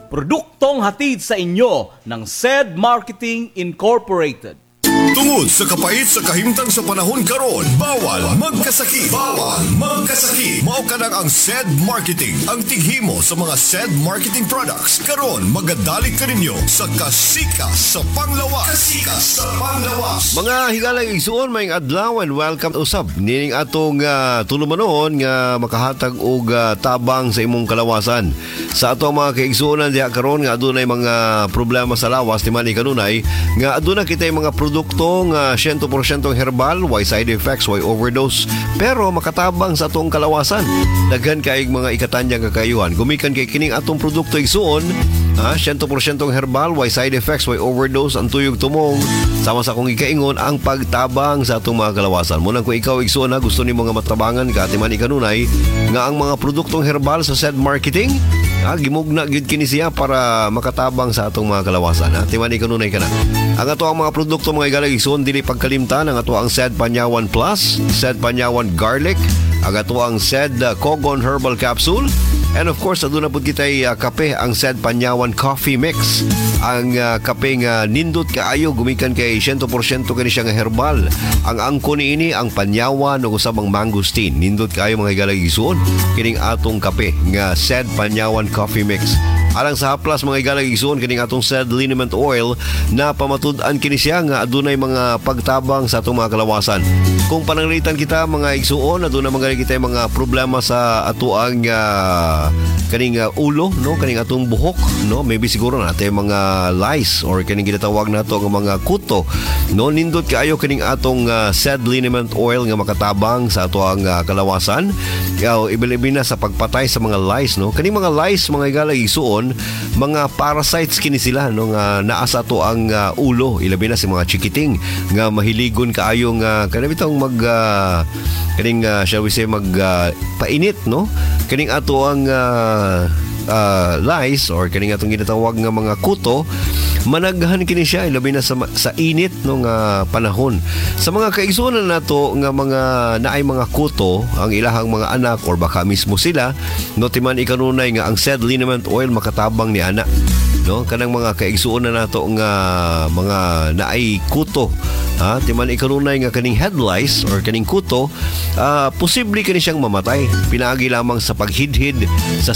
produktong hatid sa inyo ng SED Marketing Incorporated. Tungod sa kapait sa kahimtang sa panahon karon, bawal magkasakit. Bawal magkasakit. Mao kanang ang SED Marketing, ang tighimo sa mga SED Marketing products. Karon magadalik ka ninyo sa kasikas sa panglawas. Kasikas sa panglawas. Mga higalang igsuon, may adlaw and welcome usab nining atong tulumanon nga makahatag og tabang sa imong kalawasan. Sa atong mga kaigsuonan diha karon nga adunay mga problema sa lawas timani kanunay nga aduna kitay mga produkto nga 100% herbal, why side effects, why overdose, pero makatabang sa atong kalawasan. Daghan kaayong mga ikatanyang kakayuhan gumikan kay kining atong produkto igsuon, 100% herbal, why side effects, why overdose, ang tuyog tumong sama sa akong ikaingon ang pagtabang sa atong mga kalawasan. Munang kung ikaw igsuon gusto nimo nga matabangan ka timani kanunay nga ang mga produktong herbal sa SED Marketing gimugna gyud kini siya para makatabang sa atong mga kalawasan. Timani kanunay kana. Ang ato ang mga produkto mga igalang igsoon dili pagkalimtan, ang ato ang SED Panyawan Plus, SED Panyawan Garlic, ang ato ang SED Kogon Herbal Capsule, and of course aduna pud kitay kape, ang SED Panyawan Coffee Mix. Ang kape nga nindot kaayo gumikan kay 100% kani siya nga herbal. Ang angko niini ang panyawan ug usab ang mangosteen. Nindot kaayo mga igalang igsoon kining atong kape nga SED Panyawan Coffee Mix. Alang sa haplas mga igalang igsoon kining atong SED Liniment Oil na pamatud-an kini siya nga adunay mga pagtabang sa atong mga kalawasan. Kung pananglitan kita mga igsoon, aduna mga kita mga problema sa atoang kaning ulo, no, kaning atong buhok, no, maybe siguro natay mga lice or kaning ginatawag nato nga mga kuto, no, nindot kaayo kining atong SED Liniment Oil nga makatabang sa atoang kalawasan. Ibilibin na sa pagpatay sa mga lice, no, kaning mga lice mga igalang igsoon, mga parasites kini sila, no, nga naa sa ato ang ulo, ilabi na sa mga chikiting nga mahiligon kaayo nga kanang bitong mag kaning shall we say painit, no, kaning ato ang lice or kaning atong ginatawag nga mga kuto, managhan kini siya ilabi na sa init no nga panahon. Sa mga kaigsuonan nato nga mga naay mga kuto ang ilahang mga anak or baka mismo sila, no, timan ikanunay nga ang SED Liniment Oil makatabang ni ana, no, kanang mga kaigsuonan nato nga mga naay kuto, timan ikanunay nga kaning head lice or kaning kuto, posible kani siyang mamatay pinaagi lamang sa paghidhid sa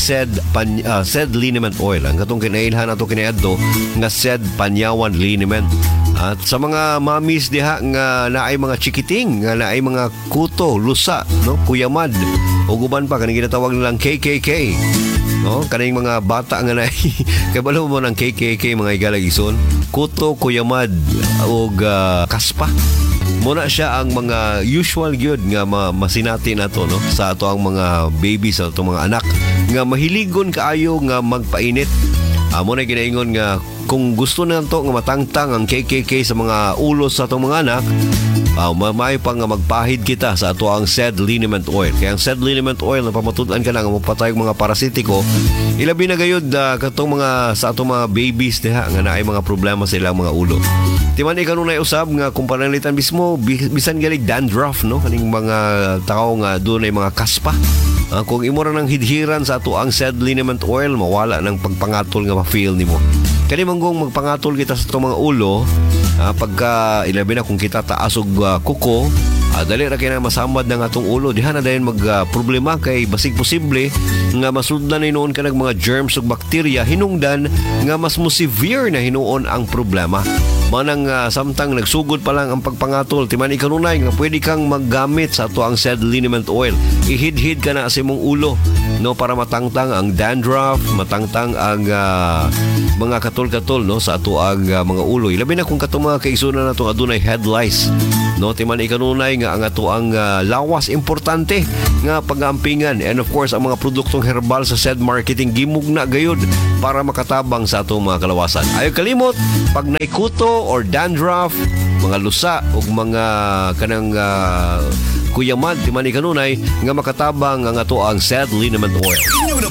SED Liniment Oil. Ang katong kinailhan nato kiniadto nga SED Panyawan Liniment. At sa mga mamis diha nga naay mga chikiting, nga naay mga kuto, lusa, no, kuyamad, o guban pa kaning ginatawag nilang KKK, no, kaning mga bata nga naay kabalo mo ng KKK mga igalang igsoon, kuto, kuyamad og kaspa. Muna siya ang mga usual gyud nga masinati nato, no, sa ato ang mga baby, sa ato mga anak nga mahiligon kaayo nga magpainit. Muna ginaingon nga kung gusto na to nga matangtang ang KKK sa mga ulos sa atong mga anak, may pa nga magpahid kita sa ato ang SED Liniment Oil. Kaya ang SED Liniment Oil na pamatudan ka na nga mapatay ang mga parasitiko, ilabi na gayud katong mga sa atong mga babies diha nga naay mga problema sa ilang mga ulo. Timan ikanunay usab nga kung pananglitan mismo bisan galig dandruff, no, kaning mga tao nga dunay mga kaspa. Kung imo ra nang hidhiran sa ato ang SED Liniment Oil, mawala ng pagpangatol nga ma-feel nimo. Kani manggong magpangatol kita sa itong mga ulo, pagka ilabi na kung kita taas og kuko, dali ra kay na masamad ng atong ulo, diha na dayon problema kay basig posible nga masudlan na hinuon ka ng mga germs ug bakterya, hinungdan nga mas mo severe na hinuon ang problema. Manang samtang nagsugod pa lang ang pagpangatol, timan ikanunay nga pwede kang maggamit sa ato ang SED Liniment Oil. Ihid-hid ka na sa imong ulo, no, para matangtang ang dandruff, matangtang ang mga katol-katol, no, sa ato ang mga ulo. Ilabi na kung katong mga kaigsunan nato adunay head lice, no, timan ikanunay nga ang ato ang lawas importante nga pagampingan. And of course ang mga produktong herbal sa SED Marketing gimugna gayud para makatabang sa atong mga kalawasan. Ayaw kalimot, pag naikuto or dandruff, mga lusa o mga kanang kuyaman, timani kanunay nga makatabang ang ato ang SED Liniment Oil. Inyong